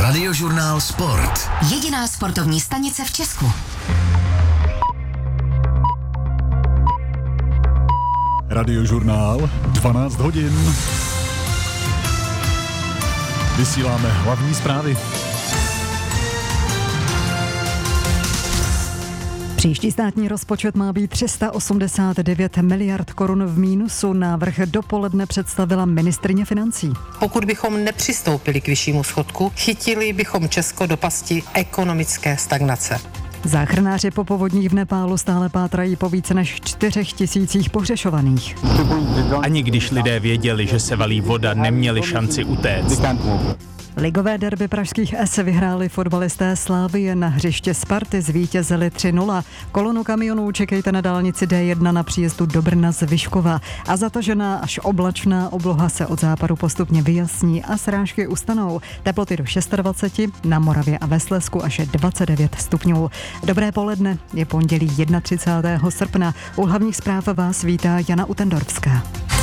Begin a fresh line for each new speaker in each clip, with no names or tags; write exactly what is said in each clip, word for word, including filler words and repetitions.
Radiožurnál Sport.
Jediná sportovní stanice v Česku.
Radiožurnál, dvanáct hodin. Vysíláme hlavní zprávy.
Příští státní rozpočet má být tři sta osmdesát devět miliard korun v mínusu. Návrh dopoledne představila ministryně financí.
Pokud bychom nepřistoupili k vyššímu schodku, chytili bychom Česko do pasti ekonomické stagnace.
Záchranáři po povodních v Nepálu stále pátrají po více než čtyřech tisících pohřešovaných.
Ani když lidé věděli, že se valí voda, neměli šanci utéct.
Ligové derby pražských S vyhráli fotbalisté Slavie, na hřiště Sparty zvítězili tři nula. Kolonu kamionů čekejte na dálnici D jedna na příjezdu do Brna z Vyškova. A zatažená až oblačná obloha se od západu postupně vyjasní a srážky ustanou. Teploty do dvacet šest, na Moravě a ve Slezsku až dvacet devět stupňů. Dobré poledne, je pondělí třicátého prvního srpna. U hlavních zpráv vás vítá Jana Utendorfská.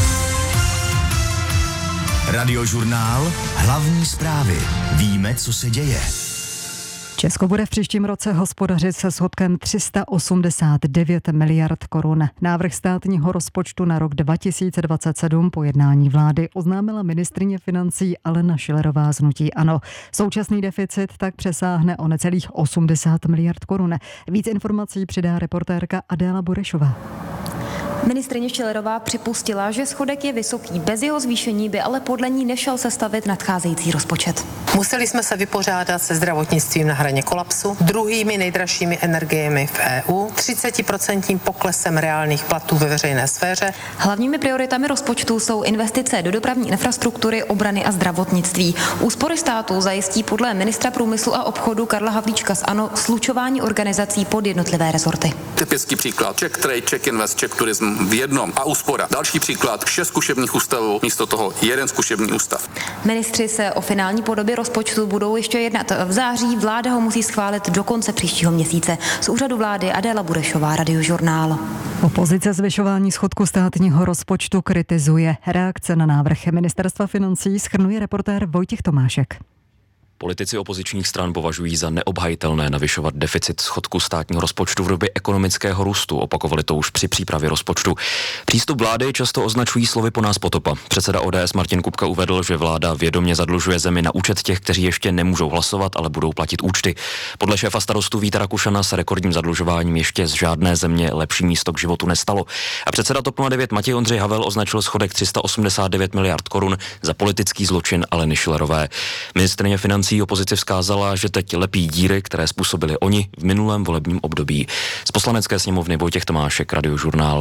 Radiožurnál, hlavní zprávy. Víme, co se děje.
Česko bude v příštím roce hospodařit se schodkem tři sta osmdesát devět miliard korun. Návrh státního rozpočtu na rok dva tisíce dvacet sedm po jednání vlády oznámila ministryně financí Alena Schillerová z hnutí ANO. Současný deficit tak přesáhne o necelých osmdesát miliard korun. Víc informací přidá reportérka Adéla Burešová.
Ministryně Schillerová připustila, že schodek je vysoký. Bez jeho zvýšení by ale podle ní nešel sestavit nadcházející rozpočet.
Museli jsme se vypořádat se zdravotnictvím na hraně kolapsu, druhými nejdražšími energiemi v E U, třicetiprocentním poklesem reálných platů ve veřejné sféře.
Hlavními prioritami rozpočtu jsou investice do dopravní infrastruktury, obrany a zdravotnictví. Úspory státu zajistí podle ministra průmyslu a obchodu Karla Havlíčka z ANO slučování organizací pod jednotlivé rezorty.
Typický příklad: Czech Trade, Czech Invest, Czech Tourism v jednom a úspora. Další příklad: šest zkušebních ústavů, místo toho jeden zkušební ústav.
Ministři se o finální podobě rozpočtu budou ještě jednat v září. Vláda ho musí schválit do konce příštího měsíce. Z úřadu vlády Adéla Burešová, Radiožurnál.
Opozice zvyšování schodku státního rozpočtu kritizuje. Reakce na návrh ministerstva financí shrnuje reportér Vojtěch Tomášek.
Politici opozičních stran považují za neobhajitelné navyšovat deficit schodku státního rozpočtu v době ekonomického růstu. Opakovali to už při přípravě rozpočtu. Přístup vlády často označují slovy po nás potopa. Předseda O D S Martin Kupka uvedl, že vláda vědomě zadlužuje zemi na účet těch, kteří ještě nemůžou hlasovat, ale budou platit účty. Podle šéfa starostů Víta Rakušana se rekordním zadlužováním ještě z žádné země lepší místo k životu nestalo. A předseda TOP nula devět Matěj Ondřej Havel označil schodek tři sta osmdesát devět miliard korun za politický zločin Aleny Schillerové. Ministryně financí opozici vzkázala, že teď lepí díry, které způsobili oni v minulém volebním období. Z Poslanecké sněmovny Vojtěch Tomášek, Radiožurnál.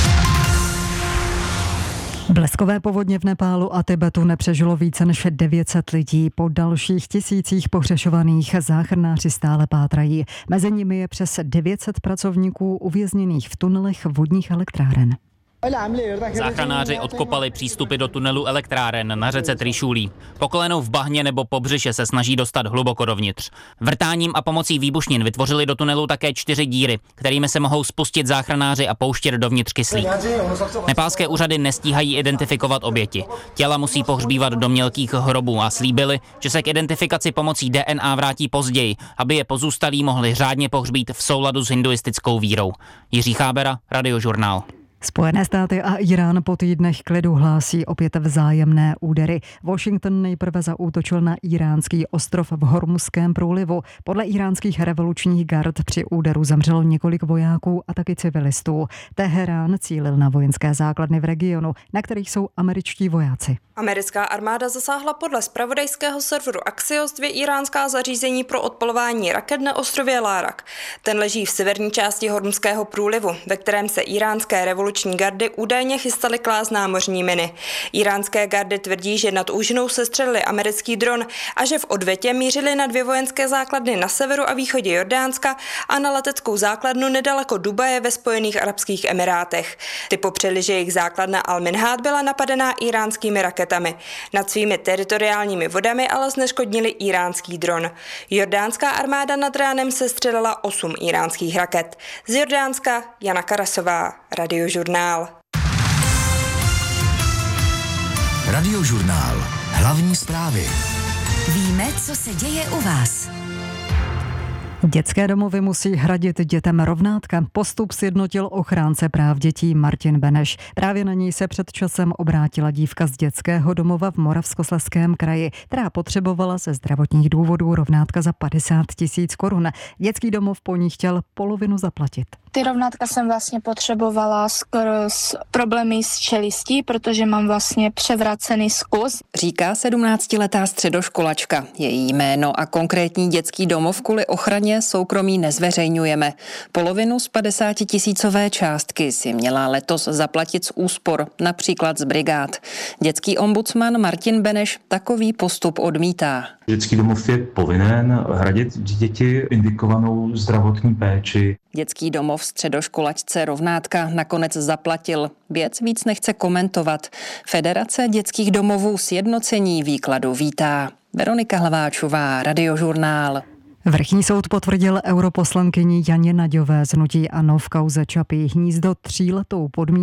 Bleskové povodně v Nepálu a Tibetu nepřežilo více než devět set lidí. Po dalších tisících pohřešovaných záchranáři stále pátrají. Mezi nimi je přes devět set pracovníků uvězněných v tunelech vodních elektráren.
Záchranáři odkopali přístupy do tunelu elektráren na řece Trišulí. Po kolenou v bahně nebo po břiše se snaží dostat hluboko dovnitř. Vrtáním a pomocí výbušnin vytvořili do tunelu také čtyři díry, kterými se mohou spustit záchranáři a pouštět dovnitř kyslík. Nepálské úřady nestíhají identifikovat oběti. Těla musí pohřbívat do mělkých hrobů a slíbili, že se k identifikaci pomocí D N A vrátí později, aby je pozůstalí mohli řádně pohřbít v souladu s hinduistickou vírou. Jiří Chábera, Radiožurnál.
Spojené státy a Irán po týdnech klidu hlásí opět vzájemné údery. Washington nejprve zaútočil na iránský ostrov v Hormuzském průlivu. Podle iránských revolučních gard při úderu zemřelo několik vojáků a taky civilistů. Teherán cílil na vojenské základny v regionu, na kterých jsou američtí vojáci.
Americká armáda zasáhla podle zpravodajského serveru Axios dvě iránská zařízení pro odpalování raket na ostrově Lárak. Ten leží v severní části Hormuzského průlivu, ve kterém se iránské revoluční gardy údajně chystaly klást námořní miny. Iránské gardy tvrdí, že nad úžinou sestřelili americký dron a že v odvetě mířili na dvě vojenské základny na severu a východě Jordánska a na leteckou základnu nedaleko Dubaje ve Spojených arabských emirátech. Ty popřeli, že jejich základna Al-Minhad byla napadená iránskými raketami. Nad svými teritoriálními vodami ale zneškodnili iránský dron. Jordánská armáda nad ránem sestřelila osm iránských raket. Z Jordánska Jana Karasová, Radiožurnál.
Radiožurnál. Hlavní zprávy.
Víme, co se děje u vás.
Dětské domovy musí hradit dětem rovnátka. Postup sjednotil ochránce práv dětí Martin Beneš. Právě na něj se před časem obrátila dívka z dětského domova v Moravskoslezském kraji, která potřebovala ze zdravotních důvodů rovnátka za padesát tisíc korun. Dětský domov po ní chtěl polovinu zaplatit.
Ty rovnátka jsem vlastně potřebovala skoro s problémy s čelistí, protože mám vlastně převrácený skus.
Říká sedmnáctiletá středoškolačka. Její jméno a konkrétní dětský domov kvůli ochraně soukromí nezveřejňujeme. Polovinu z padesátitisícové částky si měla letos zaplatit z úspor, například z brigád. Dětský ombudsman Martin Beneš takový postup odmítá.
Dětský domov je povinen hradit děti indikovanou zdravotní péči.
Dětský domov středoškolačce rovnátka nakonec zaplatil. Věc víc nechce komentovat. Federace dětských domovů sjednocení výkladu vítá. Veronika Hlaváčová, Radiožurnál.
Vrchní soud potvrdil europoslankyni Janě Naďové z hnutí ANO v kauze Čapí hnízdo tříletou podmínku